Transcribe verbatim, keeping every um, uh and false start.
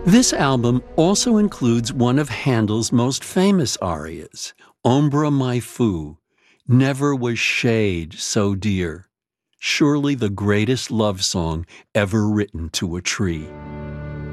This album also includes one of Handel's most famous arias, Ombra mai fu, Never was shade so dear, surely the greatest love song ever written to a tree.